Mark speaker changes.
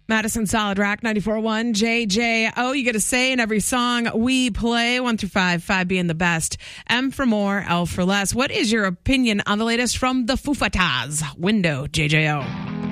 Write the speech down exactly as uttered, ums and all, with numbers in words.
Speaker 1: Madison Solid Rock ninety-four point one J J O. You get a say in every song we play, one through five, five being the best. M for more, L for less. What is your opinion on the latest from the Foo Fighters? Window, J J O.